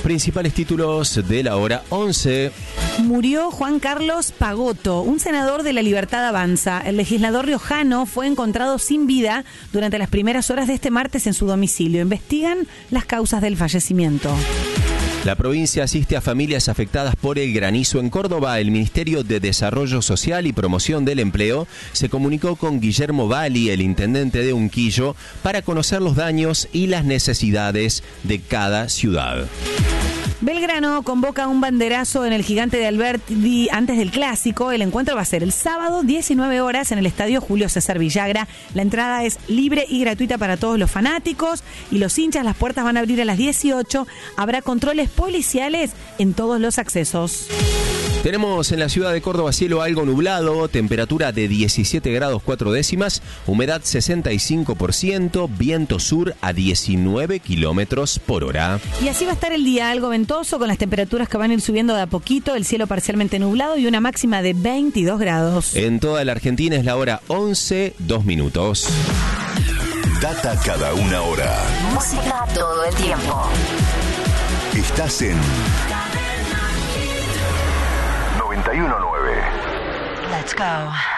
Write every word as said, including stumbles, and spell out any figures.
principales títulos de la hora once. Murió Juan Carlos Pagotto, un senador de La Libertad Avanza. El legislador riojano fue encontrado sin vida durante las primeras horas de este martes en su domicilio. Investigan las causas del fallecimiento. La provincia asiste a familias afectadas por el granizo en Córdoba. El Ministerio de Desarrollo Social y Promoción del Empleo se comunicó con Guillermo Valli, el intendente de Unquillo, para conocer los daños y las necesidades de cada ciudad. Belgrano convoca un banderazo en el Gigante de Alberti antes del Clásico. El encuentro va a ser el sábado, diecinueve horas, en el Estadio Julio César Villagra. La entrada es libre y gratuita para todos los fanáticos y los hinchas. Las puertas van a abrir a las dieciocho. Habrá controles policiales en todos los accesos. Tenemos en la ciudad de Córdoba cielo algo nublado, temperatura de diecisiete grados cuatro décimas, humedad sesenta y cinco por ciento, viento sur a diecinueve kilómetros por hora. Y así va a estar el día, algo ventoso, con las temperaturas que van a ir subiendo de a poquito, el cielo parcialmente nublado y una máxima de veintidós grados. En toda la Argentina es la hora once, dos minutos. Data cada una hora. Música todo el tiempo. Estás en noventa y uno punto nueve. Let's go.